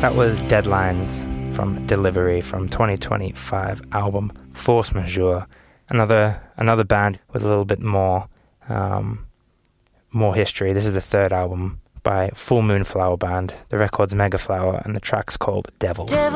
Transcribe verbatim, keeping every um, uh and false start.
That was Deadlines from Delivery from twenty twenty-five album Force Majeure. Another another band with a little bit more um, more history. This is the third album by Full Moon Flower Band. The record's Mega Flower and the track's called Devil. Devil.